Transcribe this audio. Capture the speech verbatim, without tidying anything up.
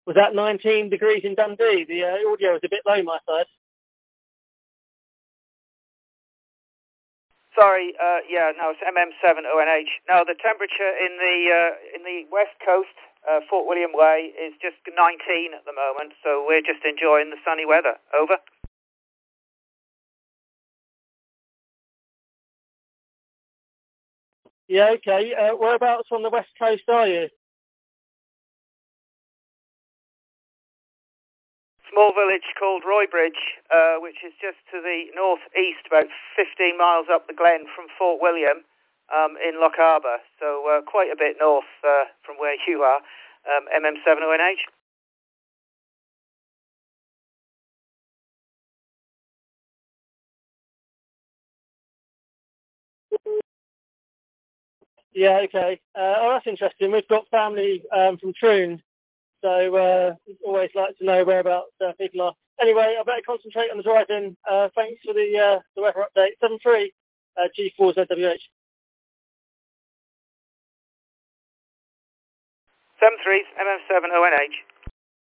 Was that nineteen degrees in Dundee? The uh, audio was a bit low my side. Sorry, uh, yeah, no, it's M M seven O N H. No, the temperature in the uh, in the west coast, uh, Fort William Way, is just nineteen at the moment, so we're just enjoying the sunny weather. Over. Yeah, okay. Uh, whereabouts on the west coast are you? Small village called Roybridge, uh, which is just to the northeast, about fifteen miles up the glen from Fort William, um, in Loch Harbour. So uh, quite a bit north uh, from where you are, um, M M seven O N H. Yeah, okay. Uh, oh, that's interesting. We've got family um, from Troon, so uh, always like to know whereabouts uh, people are. Anyway, I better concentrate on the driving. Uh, thanks for the uh, the weather update. seven three uh, G four Z W H. seven three M M seven O N H.